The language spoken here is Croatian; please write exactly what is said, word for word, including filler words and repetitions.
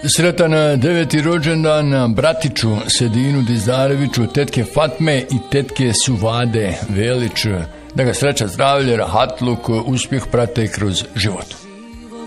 Sretan deveti rođendan bratiću Sedinu Dizdareviću, tetke Fatme i tetke Suvade Velić. Da ga sreća, zdravlje, rahatluk, uspjeh prate kroz život.